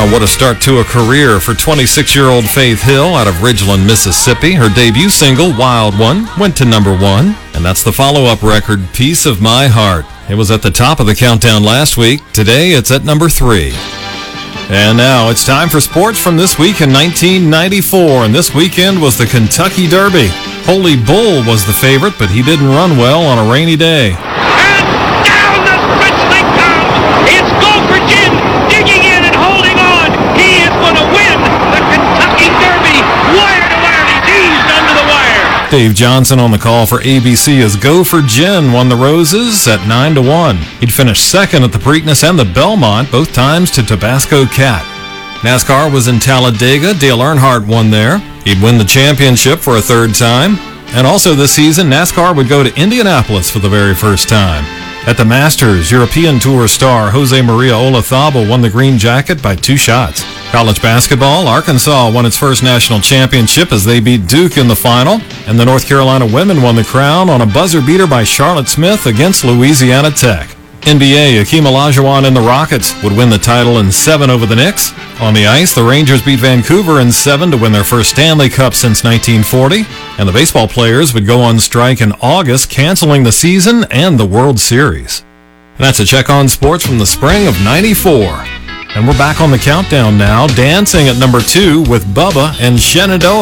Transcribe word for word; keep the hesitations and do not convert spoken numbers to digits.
Well, what a start to a career for twenty-six-year-old Faith Hill out of Ridgeland, Mississippi. Her debut single, Wild One, went to number one. And that's the follow-up record, Piece of My Heart. It was at the top of the countdown last week. Today, it's at number three. And now it's time for sports from this week in nineteen ninety-four. And this weekend was the Kentucky Derby. Holy Bull was the favorite, but he didn't run well on a rainy day. And down the stretch they come. It's Gopher Jim digging in and holding on. He is going to win the Kentucky Derby. Wire to wire. He's eased under the wire. Dave Johnson on the call for A B C as Gopher Gin won the Roses at nine to one. He'd finished second at the Preakness and the Belmont, both times to Tabasco Cat. NASCAR was in Talladega. Dale Earnhardt won there. He'd win the championship for a third time. And also this season, NASCAR would go to Indianapolis for the very first time. At the Masters, European Tour star Jose Maria Olazabal won the green jacket by two shots. College basketball, Arkansas won its first national championship as they beat Duke in the final. And the North Carolina women won the crown on a buzzer beater by Charlotte Smith against Louisiana Tech. N B A, Hakeem Olajuwon and the Rockets would win the title in seven over the Knicks. On the ice, the Rangers beat Vancouver in seven to win their first Stanley Cup since nineteen forty. And the baseball players would go on strike in August, canceling the season and the World Series. And that's a check on sports from the spring of ninety-four. And we're back on the countdown now, dancing at number two with Bubba and Shenandoah.